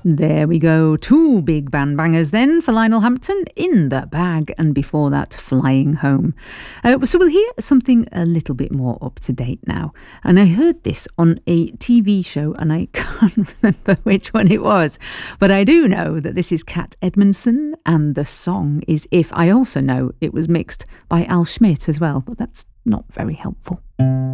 There we go, 2 big band bangers then for Lionel Hampton, In the Bag, and before that, Flying Home. So we'll hear something a little bit more up to date now. And I heard this on a TV show and I can't remember which one it was. But I do know that this is Kat Edmondson and the song is If. I also know it was mixed by Al Schmidt as well, but that's not very helpful.